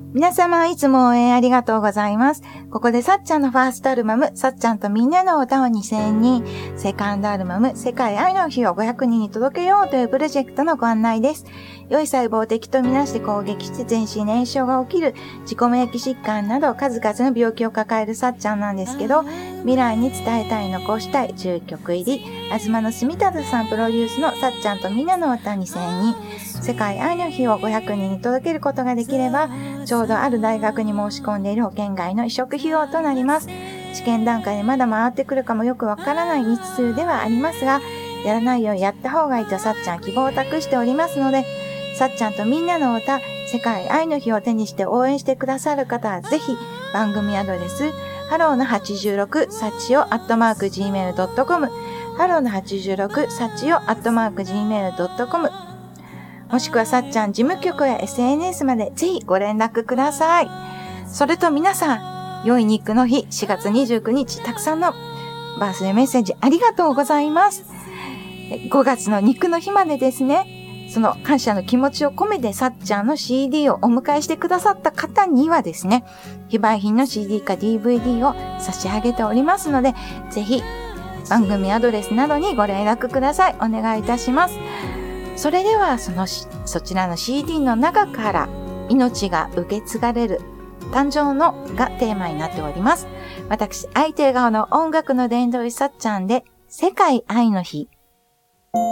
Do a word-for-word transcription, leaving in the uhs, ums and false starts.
皆様いつも応援ありがとうございます。ここでさっちゃんのファーストアルバム、さっちゃんとみんなの歌をにせんにん、セカンドアルバム、世界愛の日をごひゃくにんに届けようというプロジェクトのご案内です。良い細胞を敵とみなして攻撃して全身炎症が起きる自己免疫疾患など数々の病気を抱えるさっちゃんなんですけど、未来に伝えたい残したいじゅっきょく入り、東野住忠さんプロデュースのさっちゃんとみんなの歌にせんにん、世界愛の日をごひゃくにんに届けることができれば、ちょうどある大学に申し込んでいる保険外の移植費用となります。試験段階でまだ回ってくるかもよくわからない日数ではありますが、やらないようやった方がいいとさっちゃん希望を託しておりますので、さっちゃんとみんなの歌、世界愛の日を手にして応援してくださる方はぜひ番組アドレス、ハローのはちじゅうろくサチオアットマーク ジーメールドットコム、ハローのはちじゅうろくサチオアットマーク ジーメールドットコム、もしくはさっちゃん事務局や エスエヌエス までぜひご連絡ください。それと皆さん、良い肉の日しがつにじゅうくにちたくさんのバースデーメッセージありがとうございます。ごがつの肉の日までですね、その感謝の気持ちを込めてさっちゃんの シーディー をお迎えしてくださった方にはですね、非売品の シーディー か ディーブイディー を差し上げておりますので、ぜひ番組アドレスなどにご連絡ください。お願いいたします。それではそのそちらの シーディー の中から命が受け継がれる誕生のがテーマになっております。私、相手顔の音楽の伝道師さっちゃんで世界愛の日